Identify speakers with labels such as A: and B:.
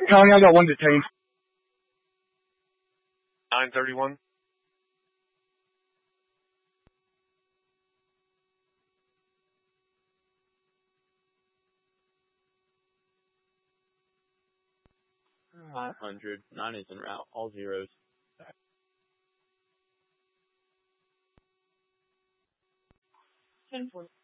A: County, I got one detained.
B: 931.
C: $500. 9 is en route. All zeros.
D: 10-4.